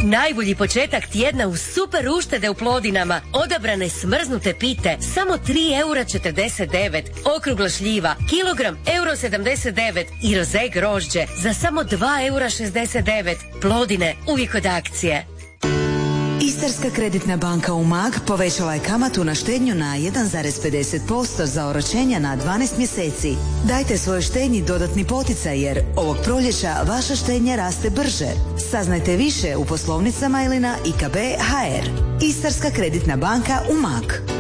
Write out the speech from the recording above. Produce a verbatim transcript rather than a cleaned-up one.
Najbolji početak tjedna u super uštede u Plodinama. Odabrane smrznute pite, samo tri eura četrdeset devet. Okrugla šljiva, kilogram euro sedamdeset devet. I roze grožđe za samo dva eura šezdeset devet. Plodine, uvijek od akcije. Istarska kreditna banka Umag povećala je kamatu na štednju na jedan zarez pedeset posto za oročenja na dvanaest mjeseci. Dajte svojoj štednji dodatni poticaj jer ovog proljeća vaša štednja raste brže. Saznajte više u poslovnicama ili na i ka be tačka ha er. Istarska kreditna banka Umag.